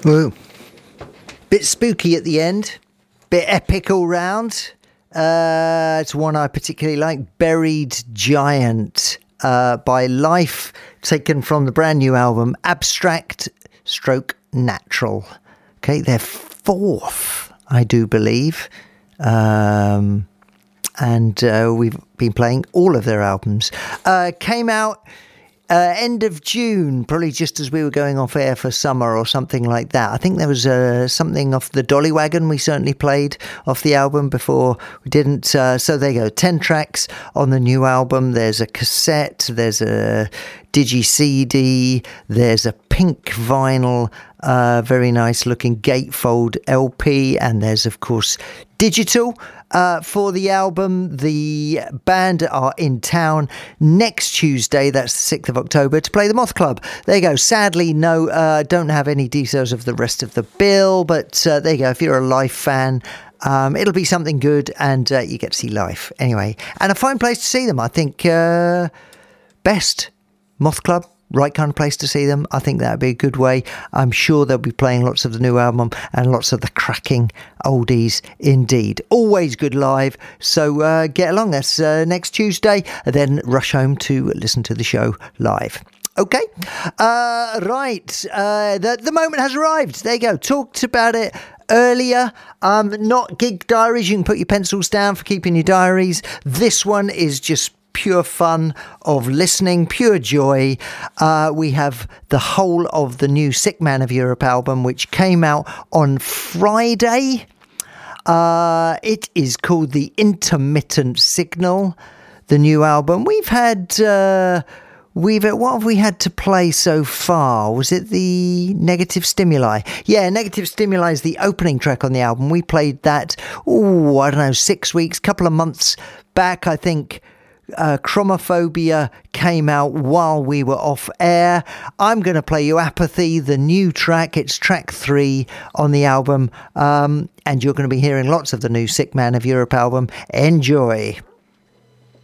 Woo. Bit spooky at the end. Bit epic all round. It's one I particularly like. Buried Giant by Life, taken from the brand new album Abstract Stroke Natural. Okay, their fourth, I do believe. And we've been playing all of their albums. Came out end of June, probably just as we were going off air for summer or something like that. I think there was something off the Dolly Wagon we certainly played off the album before we didn't. So there you go, 10 tracks on the new album. There's a cassette, there's a digi-CD, there's a pink vinyl, very nice looking gatefold LP, and there's of course digital. For the album, the band are in town next Tuesday, that's the 6th of October, to play the Moth Club. There you go. Sadly, no, don't have any details of the rest of the bill, but there you go. If you're a Life fan, it'll be something good, and you get to see Life anyway. And a fine place to see them, I think. Best Moth Club. Right kind of place to see them. I think that would be a good way. I'm sure they'll be playing lots of the new album and lots of the cracking oldies indeed. Always good live. So get along. That's next Tuesday. Then rush home to listen to the show live. Okay. Right. The moment has arrived. There you go. Talked about it earlier. Not gig diaries. You can put your pencils down for keeping your diaries. This one is just pure fun of listening, pure joy. We have the whole of the new Sick Man of Europe album, which came out on Friday. It is called The Intermittent Signal, the new album. What have we had to play so far? Was it the Negative Stimuli? Yeah, Negative Stimuli is the opening track on the album. We played that, I don't know, 6 weeks, couple of months back, I think. Chromophobia came out while we were off air. I'm going to play you Apathy, the new track. It's track 3 on the album, and you're going to be hearing lots of the new Sick Man of Europe album. Enjoy.